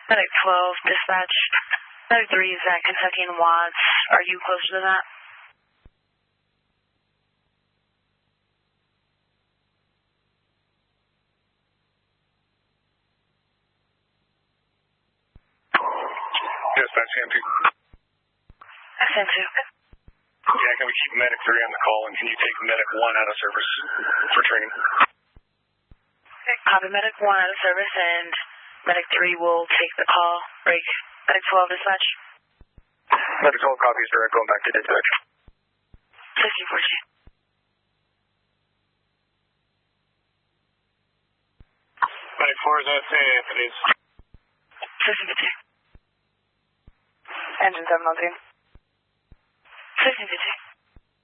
Medic 12, dispatch. Medic 3 is at Kentucky and Watts. Are you closer to that? Dispatch, CM2. CM2. Yeah, can we keep Medic 3 on the call, and can you take Medic 1 out of service for training? Copy, Medic 1 out of service, and Medic 3 will take the call. Break. Medic 12, dispatch. Medic 12 copies, direct, going back to dispatch. 1542. Medic 4 is at St. Anthony's. 1552. Engine 7 on 3. 1552.